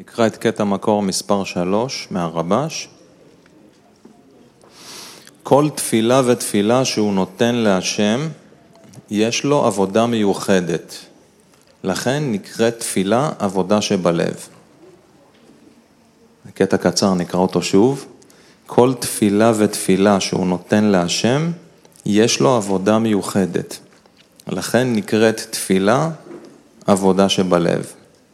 נקרא את קטע מקור מספר 3 מהרבש. כל תפילה ותפילה שהוא נותן להשם, יש לו עבודה מיוחדת. לכן נקראת תפילה עבודה שבלב. קטע קצר, נקרא אותו שוב. כל תפילה ותפילה שהוא נותן להשם, יש לו עבודה מיוחדת. לכן נקראת תפילה עבודה שבלב.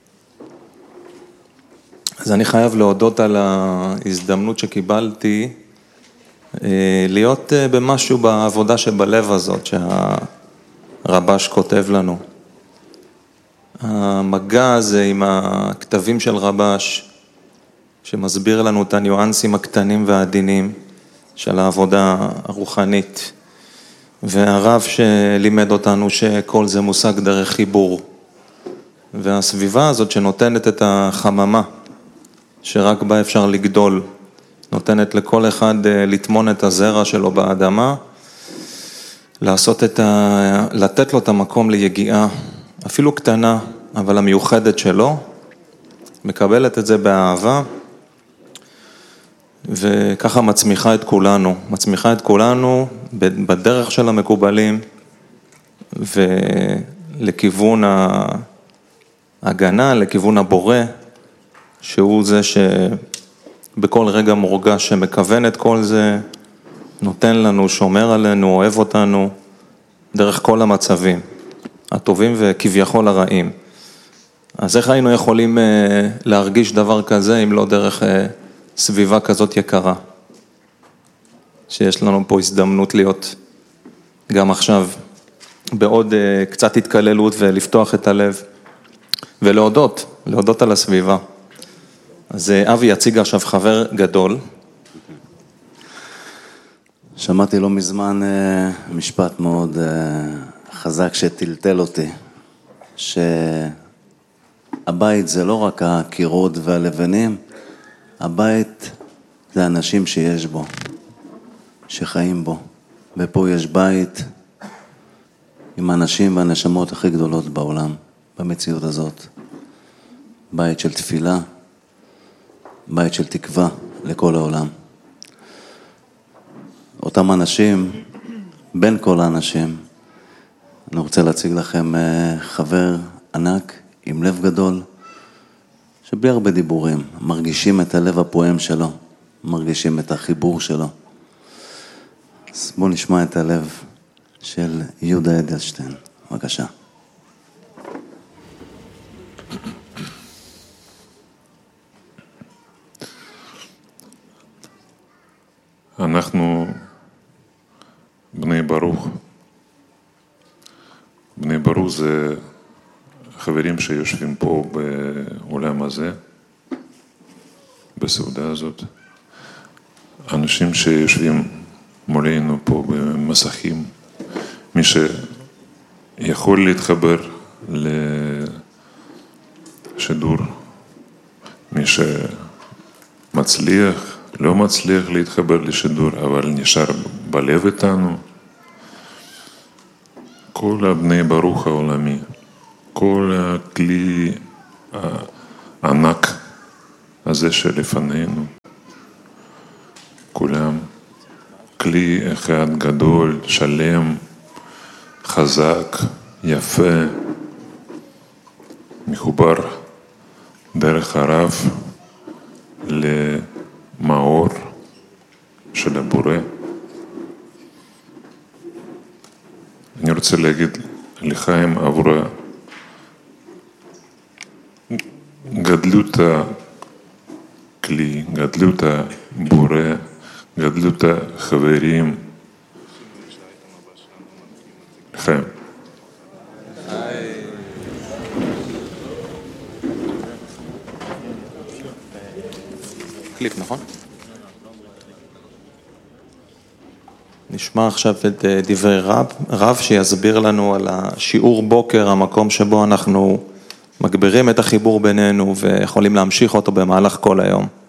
אז אני חייב להודות על ההזדמנות שקיבלתי להיות במשהו בעבודה שבלב הזאת שהרבש כותב לנו. המגע הזה עם הכתבים של רבש שמסביר לנו את הניואנסים הקטנים והעדינים של העבודה הרוחנית, והרב שלימד אותנו שכל זה מושג דרך חיבור, והסביבה הזאת שנותנת את החממה שרק בה אפשר לגדול, נותנת לכל אחד לטמון את הזרע שלו באדמה, לתת לו את המקום ליגיעה, אפילו קטנה, אבל המיוחדת שלו, מקבלת את זה באהבה, וככה מצמיחה את כולנו בדרך של המקובלים, ולכיוון ההגנה, לכיוון הבורא, שהוא זה שבכל רגע מורגש שמכוון את כל זה, נותן לנו, שומר עלינו, אוהב אותנו, דרך כל המצבים, הטובים וכביכול הרעים. אז איך היינו יכולים להרגיש דבר כזה, אם לא דרך סביבה כזאת יקרה, שיש לנו פה הזדמנות להיות גם עכשיו, בעוד קצת התקללות ולפתוח את הלב, ולהודות על הסביבה. אז אבי יציג עכשיו חבר גדול. שמעתי לא מזמן משפט מאוד חזק שטלטל אותי, שהבית זה לא רק הקירות והלבנים, הבית זה האנשים שיש בו, שחיים בו, ופה יש בית עם האנשים והנשמות הכי גדולות בעולם, במציאות הזאת. בית של תפילה, בית של תקווה לכל העולם. אותם אנשים, בין כל האנשים, אני רוצה להציג לכם חבר ענק עם לב גדול, שבלי הרבה דיבורים, מרגישים את הלב הפועם שלו, מרגישים את החיבור שלו. אז בואו נשמע את הלב של יהודה אדלשטיין. בבקשה. אנחנו בני ברוך. בני ברוך זה חברים שיושבים פה בעולם הזה, בסעודה הזאת. אנשים שיושבים מולנו פה במסכים, מי שיכול להתחבר לשידור, מי שמצליח, לא מצליח להתחבר לשידור, אבל נשאר בלב איתנו. כל הבני ברוך העולמי, כל הכלי הענק הזה שלפנינו, כולם כלי אחד גדול, שלם, חזק, יפה, מחובר דרך הרב למאור של הבורא. אני רוצה להגיד לחיים עבור גדלות הכלי, גדלות הבורא, גדלות החברים. לחיים. קליפ, נכון? נשמע עכשיו את דברי רב שיסביר לנו על השיעור בוקר, המקום שבו אנחנו מגבירים את החיבור בינינו ויכולים להמשיך אותו במהלך כל היום.